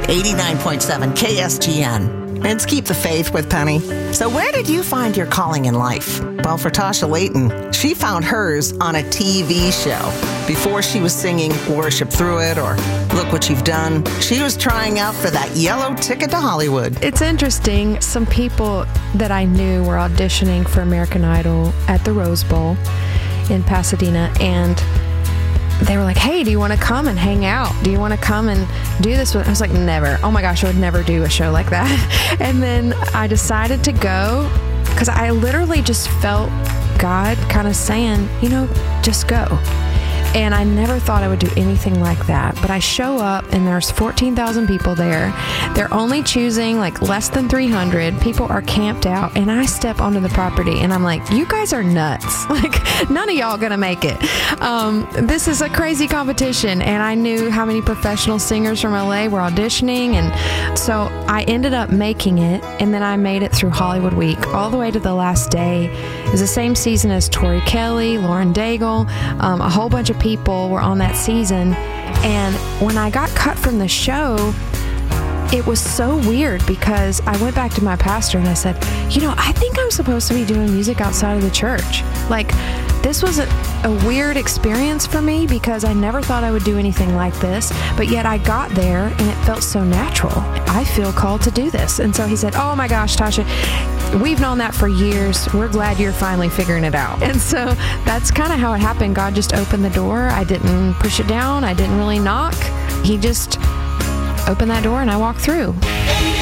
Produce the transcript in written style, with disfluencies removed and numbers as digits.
89.7 KSGN. It's Keep the Faith with Penny. So where did you find your calling in life? Well, for Tasha Layton, she found hers on a TV show. Before she was singing Worship Through It or Look What You've Done, she was trying out for that yellow ticket to Hollywood. It's interesting. Some people that I knew were auditioning for American Idol at the Rose Bowl in Pasadena, and they were like, hey, do you want to come and hang out? Do you want to come and do this? I was like, never. Oh my gosh, I would never do a show like that. And then I decided to go because I literally just felt God kind of saying, just go. And I never thought I would do anything like that. But I show up and there's 14,000 people there. They're only choosing like less than 300. People are camped out and I step onto the property and I'm like, you guys are nuts. Like none of y'all gonna make it. This is a crazy competition. And I knew how many professional singers from LA were auditioning. And so I ended up making it. And then I made it through Hollywood Week all the way to the last day. It was the same season as Tori Kelly, Lauren Daigle, a whole bunch of people were on that season. And when I got cut from the show, it was so weird because I went back to my pastor and I said, I think I'm supposed to be doing music outside of the church. Like, this was a weird experience for me because I never thought I would do anything like this, but yet I got there and it felt so natural. I feel called to do this. And so he said, oh my gosh, Tasha, we've known that for years. We're glad you're finally figuring it out. And so that's kind of how it happened. God just opened the door. I didn't push it down. I didn't really knock. He just opened that door and I walked through.